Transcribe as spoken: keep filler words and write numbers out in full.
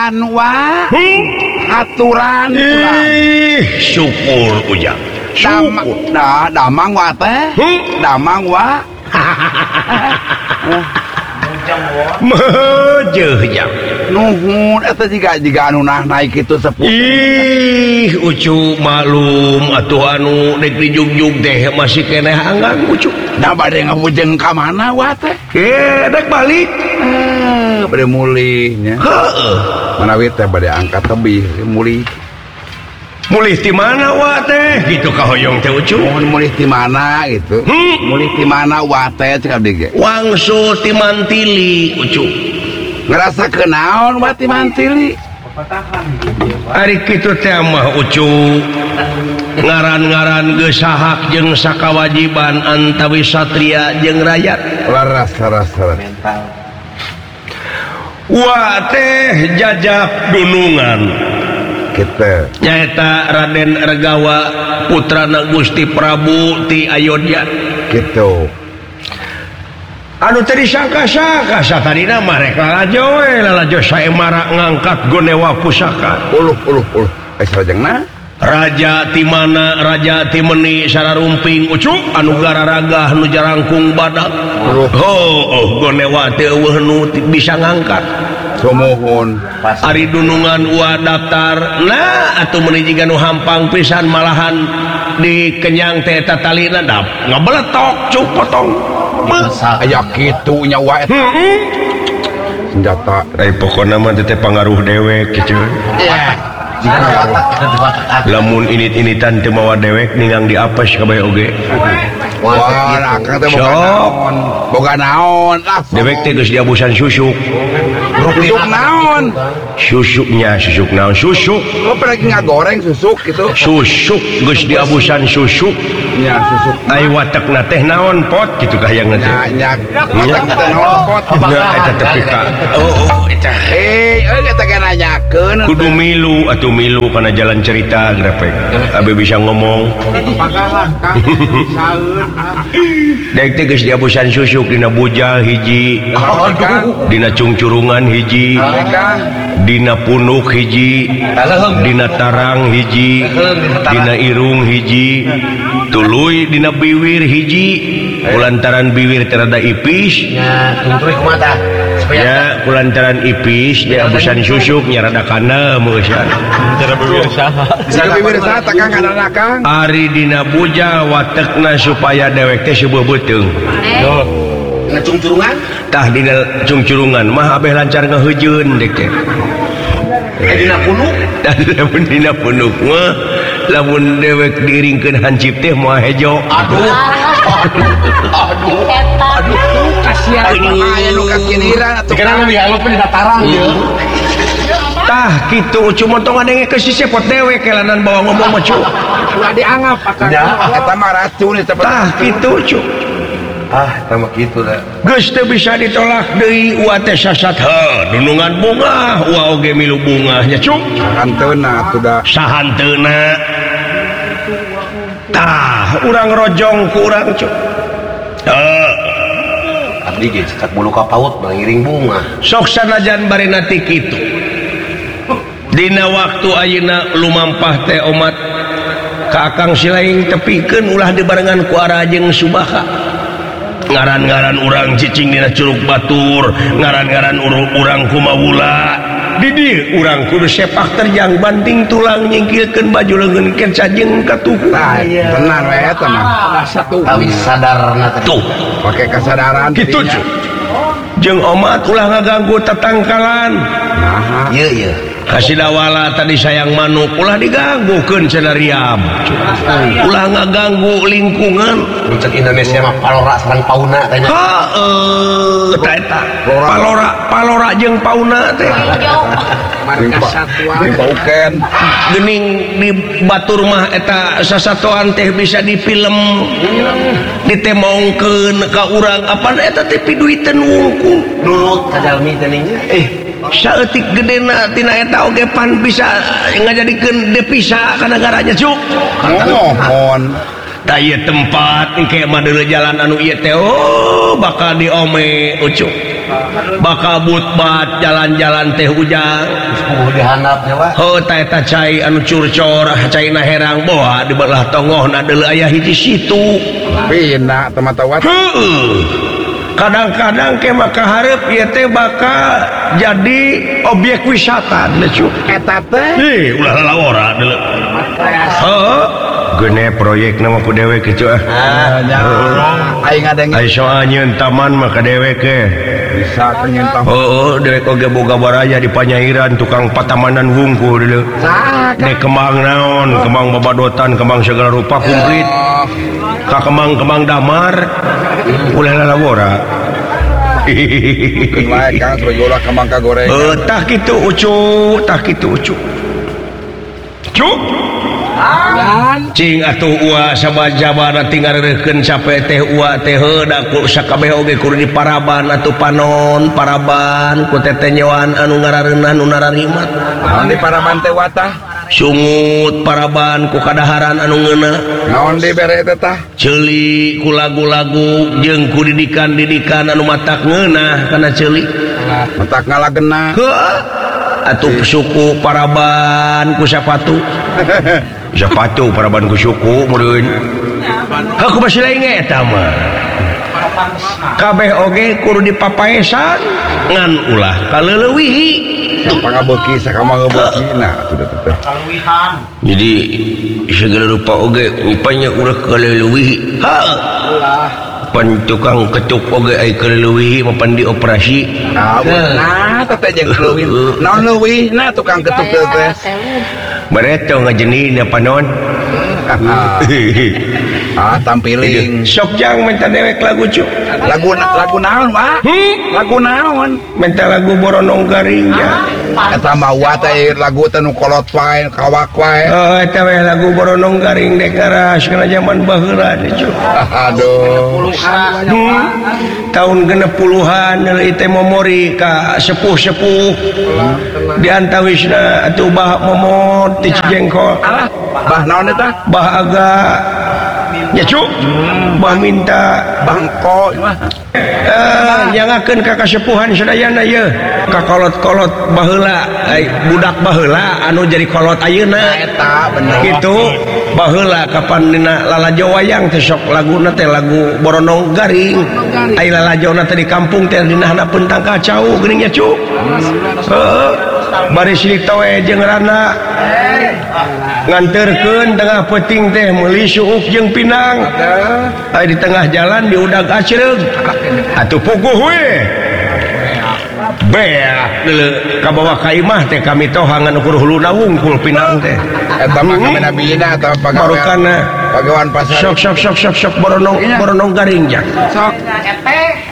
aturan wa hmm? aturan ih syukur ujang syukur da damang wa teh hmm? damang wa mejeh jang nuhun eta jiga jiga anu nah naik itu sepuh ih ucu malum atuh anu dek dijug-jug teh masih keneh anggang ucu da bade ngabujeng ka mana wa teh eh dek balik eh bade mulihnya heeh manawi teh bade angkat tebih mulih mulih di mana wa teh gitu ka hoyong teh ucu mulih di mana gitu hmm? mulih di mana wa teh cek abdi ge wangsul ti mantili ucu ngerasa kenaon wa ti mantili ari kitu teh mah ucu ngaran-ngaran geus sahak jeung sakawajiban antawi satria jeung rakyat laras laras mental wa teh jajak dunungan kita nyaeta Raden Regawa putrana Gusti Prabu ti Ayodya gitu anu tadi sangka-sangka satadina mah rek lalajo we lalajo saemara ngangkat gonewa pusaka uluh uluh uluh ais rajengna raja ti mana raja ti meuni sararumping ucuk anu gararagah nu jarangkung badak oh oh gonewa teh eueuh nu bisa ngangkat sumuhun ari dunungan wa daftar nah atuh meuni jiga nu hampang pisan malahan dikenyang teh eta talina dap ngabeletok cuk potong aya kitu nya wa eta senjata ai pokona mah teh pangaruh dewek kieu lamun init-initan teu mawa dewek ningang di apes kabeh oge wah akang teh boga naon boga naon lah dewek teh geus diabusan susuk susuk naon susuknya susuk naon susuk lo lagi ngagoreng susuk gitu susuk geus diabusan susuk nya susuk ai watekna teh naon pot kitu kahayangna teh nya nya teh naon pot nya eta teh pika oh oh eta eh eta kan nanyakeun kudu milu atuh milu kana jalan cerita grepek abi bisa ngomong dek teh geus diabusan susuk dina bujal hiji dina cungcurungan hiji dina punuk hiji dina tarang hiji dina irung hiji tuluy dina biwir hiji kulantaran biwir terada ipis nya tungtruy kumata ya kulantaran ipis diabusan susuk nya rada kana meusan cara bibir saha bisa bibir saha takang kana kang ari dina bujal watekna supaya dewek teh seueuh beuteung yo dina cungcurungan tah dina cungcurungan mah abeh lancar ngaheujeun dek teh eh dina punuk tah lamun dina punuk mah lamun dewek diringkeun hancip teh moal hejo aduh aduh aduh kasihan aya nu kakiniran atuh dikira nu dialog di dataran ieu tah kitu cuma tong ngadenge ke si sepot dewek kelanan bawa ngomong mah cu ulah dianggap akang eta mah racun eta tah kitu cu ah eta mah kitu da geus teu bisa ditolak deui wa teh sasat heuh dunungan bunga wa oge milu bunga nya cu hanteuna atuh da sahanteuna tah urang rojong ku urang cu heuh abdi ge cetak bulu ka paut mengiring bunga sok sanajan barina ti kitu dina waktu ayeuna lumampah teh omat ka akang silaing tepikeun ulah dibarengan ku ara jeung subaha ngaran-ngaran urang cicing dina curug batur ngaran-ngaran urang kumawula di dieu urang kudu sepak terjang banting tulang nyingkilkeun baju leungeun kenca jeung katuhu tenan we eta mah satu tawi sadarna teh tuh pake kesadaran kitu cu jeung omat ulah ngaganggu tetangkalan nah ieu ieu kasidawala tadi sayang manuk ulah diganggukeun cenah riam ulah ngaganggu lingkungan cek Indonesia mah palora sareng pauna teh nya heueuh eta eta palora palora jeung pauna teh marga satwa pauken geuning di batur mah eta sasatoan teh bisa difilm ditemongkeun ka urang apana eta teh piduiteun wungkul nurut ka jalmi teh nya eh saeutik gedena tina eta oge pan bisa ngajadikeun devisa ka negaranya cuk mohon tah ieu tempat engke mah deuleu jalan anu ieu teh oh bakal diome ucuk bakal butbat jalan-jalan teh ujang dihanap nyawa oh eta cai anu curcor caina herang boa di belah tongohna deuleu aya hiji situ pina teman-teman kadang-kadang ke maka hareup ieu teh bakal jadi objek wisata deuleu eta teh ih ulah lalawara deuleu heuh gene proyek nama ku dewek kitu ah aing ngadeng ai soal nyeun taman mah ka dewek ke bisa kenyentang oh dewek oge boga baraya di Panyairan tukang patamanan wungkul deuleu dek kembang naon kembang babadotan kembang segala rupa komplit ka kembang-kembang damar ulah lalawara Kenaik Kang Troyola kembang kagoreng. Eh tah kitu ucu, tah kitu ucu. Cuk. Cing atuh ua sabajabana tinggal reukeun capek teh ua teh heuda ku sakabeh oge kudu diparaban atuh panon paraban ku teteh nyewaan anu ngarareunah nu nararimat. Naon di paraban teh watah? Sungut paraban ku kadaharan anu ngeunah. Naon di bere teh tah? Ceuli ku lagu-lagu jeung ku didikan-didikan anu matak ngeunah kana ceuli. Matak ngalageuna. Heuh. Atuh suku paraban ku sapatu. Sapatu paraban ku suku meureun. Aku masih lain eta mah. Kabeh oge kudu dipapaesan ngan ulah kaleulewihi. Pangabeuki sakama ngabeuki nah sudah teh. Kaleuwihan. Jadi segala rupa oge upanya ulah kaleulewihi. Ha. Pan tukang ketuk oge ai kaleulewihi mapan dioperasi. Nah, teteh jeung leuwih. Naon leuwih nah tukang ketuk teh. Bareto ngajenina panon. Ah tampiling. Sok jang minta dewek lagu cu. Lagu lagu naon, Pak? Hmm? Lagu naon? Minta lagu Boronong Garing ya. Eta mah wa teh lagu teh nu kolot wae, kawak wae. Oh, eta we lagu Boronong Garing dek ngaras kana zaman baheula teh cu. Aduh. Hmm? Tahun genep puluhan deui teh memori ka sepuh-sepuh. Di antawisna atuh bah momot ti Cijengkol. Alah, bah naon eta? Bah aga ya cu. Bah minta Bangko mah. Eh, nyangakeun ka kasepuhan sadayana ye. Ka kolot-kolot baheula, ai budak baheula anu jadi kolot ayeuna. Eta bener. Kitu baheula kapan dina lalajo wayang teh sok laguna teh lagu Boronong Garing. Ai lalajona teh di kampung teh dina hanapeun tang kacau geuning nya cu. Heeh. Bari silita we jeung rana nganterkeun tengah peuting teh meuli suuk jeung pinang. Ai di tengah jalan diudag acreug. Atuh puguh we. Beak deuleu ka bawah ka imah teh kami tohangan ukur huluna wungkul pinang teh. Eta mah kamena bina atau pagawean. Marukana Pagawean pasar. sok sok sok sok sok Boronong Boronong Garing ja. Sok. Teh